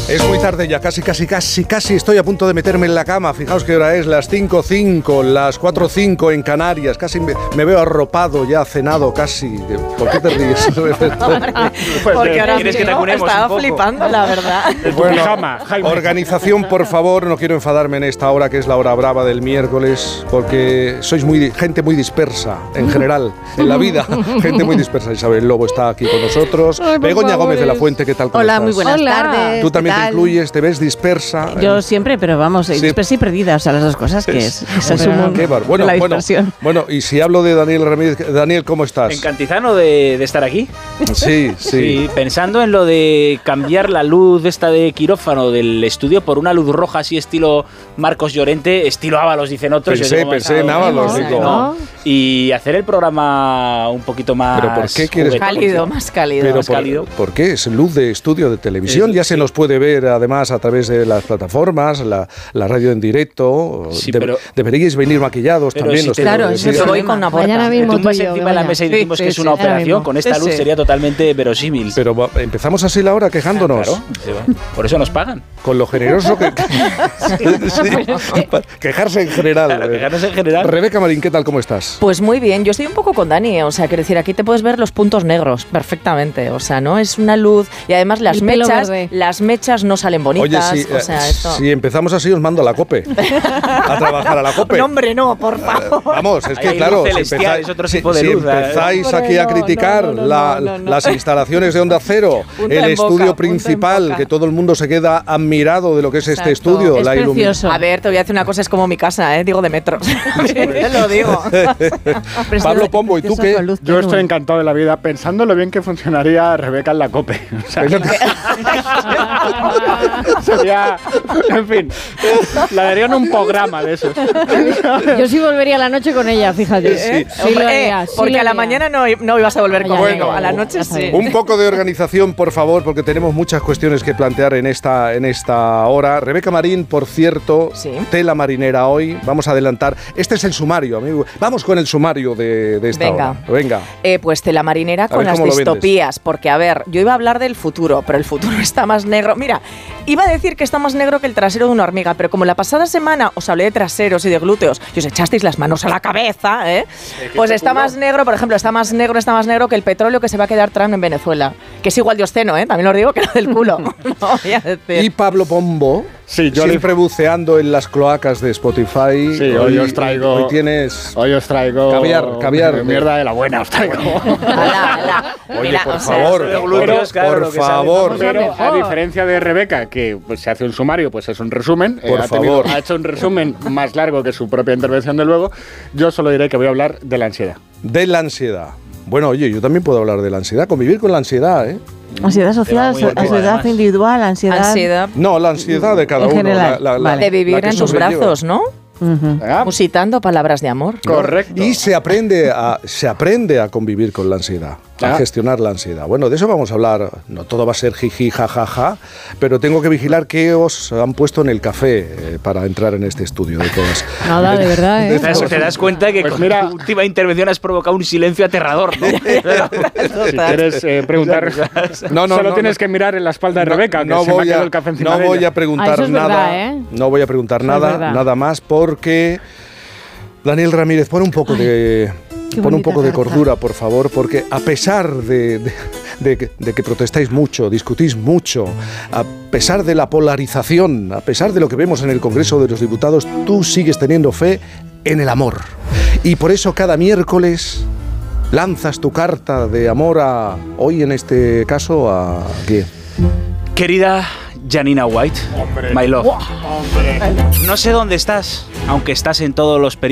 Es muy tarde ya, casi estoy a punto de meterme en la cama. Fijaos qué hora es, las 5:05, las 4:05 en Canarias. Casi me veo arropado ya, cenado casi. ¿Por qué te ríes? Porque ahora ¿Quieres que te acunemos estaba un poco? flipando, la verdad. Bueno, organización, por favor, no quiero enfadarme en esta hora que es la hora brava del miércoles, porque sois gente muy dispersa, en general, en la vida, gente muy dispersa. Isabel Lobo está aquí con nosotros. Begoña Gómez de la Fuente, ¿qué tal? ¿Cómo Hola, estás? muy buenas tardes. Tú también ¿qué te tal? incluyes, te ves dispersa. Yo siempre, pero vamos, Sí. dispersa y perdida, o sea, las dos cosas que es un mundo Qué bar- de la dispersión. Bueno, y si hablo de Daniel Ramírez, Daniel, ¿cómo estás? Encantizano de estar aquí. Sí. Sí, pensando en lo de cambiar la luz esta de quirófano del estudio por una luz roja así estilo Marcos Llorente, estilo Ábalos, dicen otros. Pensé en Ábalos, digo. ¿no? Y hacer el programa un poquito más... ¿Pero por qué quieres- juguetón. Cálido, más cálido. Pero más cálido. ¿por qué? Es luz de estudio de televisión. Ya se nos puede ver además a través de las plataformas, la radio en directo. Sí, pero- deberíais venir maquillados pero también. si los te- Claro, televidentes. eso voy con una puerta. Mañana Te mismo tumbas tú y yo, encima de la Begoña. mesa y decimos Sí, que es sí, una sí, ahora operación. mismo. Con esta luz Sí. sería totalmente verosímil. Pero empezamos así la hora quejándonos. Claro, por eso nos pagan. Con lo generoso que... Sí, quejarse en general. Claro, quejarnos en general. Rebeca Marín, ¿qué tal? ¿Cómo estás? Pues muy bien, yo estoy un poco con Dani, o sea, quiero decir, aquí te puedes ver los puntos negros perfectamente, o sea, ¿no? Es una luz y además El pelo verde. las mechas no salen bonitas, Oye, o sea, esto... si empezamos así os mando a la COPE. A trabajar a la COPE. No, hombre, no, por favor. Vamos, es que Hay claro, luz celestial, es otro tipo de si luz, empezáis Hombre, aquí a no, criticar no, las instalaciones de Onda Cero, Punta el en boca, estudio punta en principal, boca. que todo el mundo se queda admirado de lo que es este Exacto. estudio, Es la iluminación. precioso. A ver, te voy a decir una cosa, es como mi casa, digo de metros. Te lo digo. Pablo Pombo, ¿y tú qué? Yo estoy encantado de la vida pensando lo bien que funcionaría Rebeca en la COPE. O sea, sería, en fin, le darían un programa de esos. Yo sí volvería a la noche con ella, fíjate. Sí. Sí lo haría, sí porque lo a la haría. mañana no ibas a volver Bueno, conmigo, a la noche ya está sí. bien. Un poco de organización, por favor, porque tenemos muchas cuestiones que plantear en esta hora. Rebeca Marín, por cierto, Sí. tela marinera hoy. Vamos a adelantar. Este es el sumario, amigo. Vamos con el sumario de esta Venga. hora. Venga. Pues tela marinera ver, con las ¿cómo lo vendes? distopías, porque a ver, yo iba a hablar del futuro, pero el futuro está más negro. Mira, iba a decir que está más negro que el trasero de una hormiga, pero como la pasada semana os hablé de traseros y de glúteos y os echasteis las manos a la cabeza, pues está más negro, por ejemplo, está más negro que el petróleo que se va a quedar Trump en Venezuela, que es igual de obsceno, también os digo que lo del culo. No voy a decir. Y Pablo Pombo, Sí, yo siempre buceando en las cloacas de Spotify. Sí, hoy os traigo- Hoy tienes... Hoy os traigo Caviar. mierda de la buena, os traigo. Ala. Oye, Mira, por o sea, favor, de glúteos, claro, por lo que sale, favor. vamos Pero mejor. a diferencia de Rebeca, que pues, se hace un sumario, pues es un resumen. Por favor. Ha hecho un resumen más largo que su propia intervención de luego. Yo solo diré que voy a hablar de la ansiedad. De la ansiedad. Bueno, oye, yo también puedo hablar de la ansiedad, convivir con la ansiedad, ¿eh? Ansiedad social, Te va muy bien, ansiedad además. individual, ansiedad. No, la ansiedad de cada En uno. general, vale. De vivir la que en tus sobrelleva. brazos, ¿no? Ujú. ¿Ah? Musitando palabras de amor. Correcto. Y se aprende a convivir con la ansiedad, a Ah. gestionar la ansiedad. Bueno, de eso vamos a hablar. No todo va a ser jiji, jajaja, pero tengo que vigilar qué os han puesto en el café para entrar en este estudio de todas. Nada, de verdad, ¿eh? Te das cuenta que Pues con mira- tu última intervención has provocado un silencio aterrador, ¿no? Si quieres preguntar, No, solo tienes que mirar en la espalda de Rebeca, que se me ha quedado el café encima no de voy ella. a preguntar eso es nada. verdad, ¿eh? No voy a preguntar Eso es nada, verdad. nada más, porque Daniel Ramírez, pon un poco de qué pon un bonita poco de carta. cordura, por favor, porque a pesar de que protestáis mucho, discutís mucho, a pesar de la polarización, a pesar de lo que vemos en el Congreso de los Diputados, tú sigues teniendo fe en el amor. Y por eso cada miércoles lanzas tu carta de amor a, hoy en este caso, a ¿quién? Querida Janina White, my love. No sé dónde estás, aunque estás en todos los